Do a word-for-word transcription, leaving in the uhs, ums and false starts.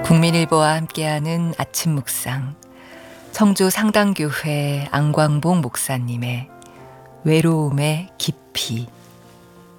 국민일보와 함께하는 아침 묵상, 청주 상당교회 안광봉 목사님의 외로움의 깊이.